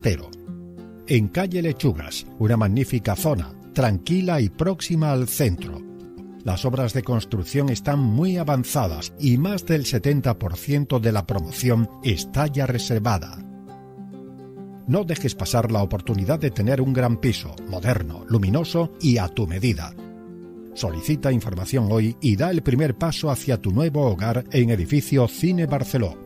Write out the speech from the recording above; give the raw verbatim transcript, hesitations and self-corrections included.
pero en calle Lechugas, una magnífica zona, tranquila y próxima al centro. Las obras de construcción están muy avanzadas y más del setenta por ciento de la promoción está ya reservada. No dejes pasar la oportunidad de tener un gran piso, moderno, luminoso y a tu medida. Solicita información hoy y da el primer paso hacia tu nuevo hogar en Edificio Cine Barceló.